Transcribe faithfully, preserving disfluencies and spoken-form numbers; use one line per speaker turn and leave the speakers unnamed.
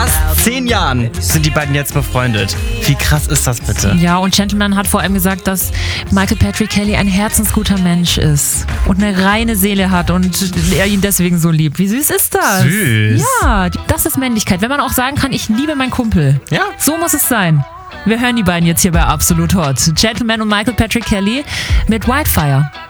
Fast zehn Jahren sind die beiden jetzt befreundet. Wie krass ist das bitte?
Ja, und Gentleman hat vor allem gesagt, dass Michael Patrick Kelly ein herzensguter Mensch ist und eine reine Seele hat und er ihn deswegen so liebt. Wie süß ist das?
Süß.
Ja, das ist Männlichkeit. Wenn man auch sagen kann, ich liebe meinen Kumpel.
Ja.
So muss es sein. Wir hören die beiden jetzt hier bei Absolut Hot. Gentleman und Michael Patrick Kelly mit Wildfire.